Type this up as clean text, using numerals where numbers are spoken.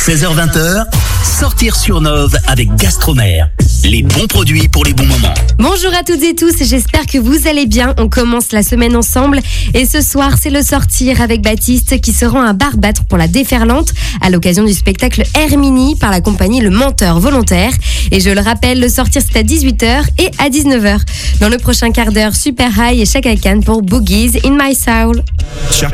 16h20, sortir sur Nove avec Gastromère. Les bons produits pour les bons moments. Bonjour à toutes et tous, j'espère que vous allez bien. On commence la semaine ensemble et ce soir c'est le sortir avec Baptiste qui se rend à Barbâtre pour la déferlante à l'occasion du spectacle Herminie par la compagnie Le Menteur Volontaire. Et je le rappelle, le sortir c'est à 18h et à 19h. Dans le prochain quart d'heure, Super High et Chaka Khan pour Boogies in My Soul.